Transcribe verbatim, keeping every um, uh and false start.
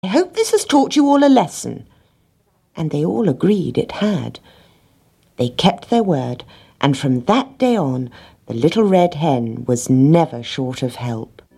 I hope this has taught you all a lesson." And they all agreed it had. They kept their word, and from that day on, the little red hen was never short of help.